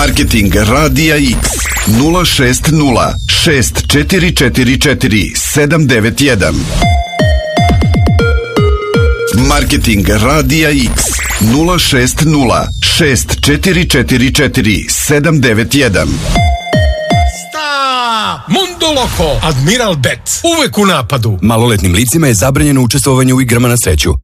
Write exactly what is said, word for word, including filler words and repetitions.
Marketing Radija X nula šest nula šest četiri četiri četiri sedam devet jedan. Marketing Radija X nula šest nula šest četiri četiri četiri sedam devet jedan. Mundo Loco, Admiral Bet, uvek u napadu. Maloletnim licima je zabranjeno učestvovanje u igrama na sreću.